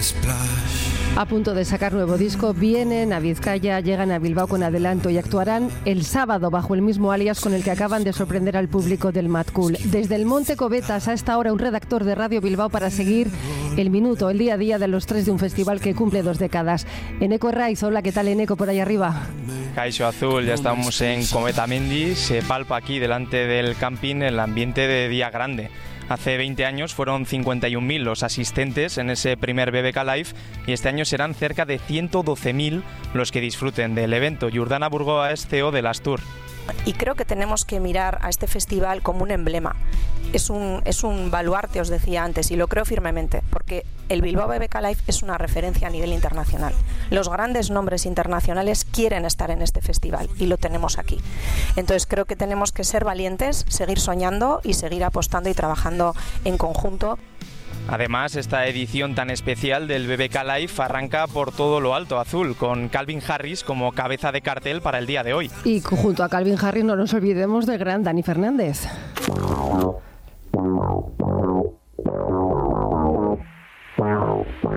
A punto de sacar nuevo disco, vienen a Vizcaya, llegan a Bilbao con adelanto y actuarán el sábado bajo el mismo alias con el que acaban de sorprender al público del Mad Cool. Desde el Monte Cobetas a esta hora un redactor de Radio Bilbao para seguir el minuto, el día a día de los tres de un festival que cumple 2 décadas. Eneco Herraiz, hola, ¿qué tal Eneco por ahí arriba? Caixo Azul, ya estamos en Cometamendi, se palpa aquí delante del camping el ambiente de día grande. Hace 20 años fueron 51.000 los asistentes en ese primer BBK Live y este año serán cerca de 112.000 los que disfruten del evento. Jordana Burgoa es CEO de Las Tour. Y creo que tenemos que mirar a este festival como un emblema. Es un baluarte, os decía antes, y lo creo firmemente, porque el Bilbao BBK Live es una referencia a nivel internacional. Los grandes nombres internacionales quieren estar en este festival y lo tenemos aquí. Entonces creo que tenemos que ser valientes, seguir soñando y seguir apostando y trabajando en conjunto. Además, esta edición tan especial del BBK Live arranca por todo lo alto, Azul, con Calvin Harris como cabeza de cartel para el día de hoy. Y junto a Calvin Harris no nos olvidemos del gran Dani Fernández.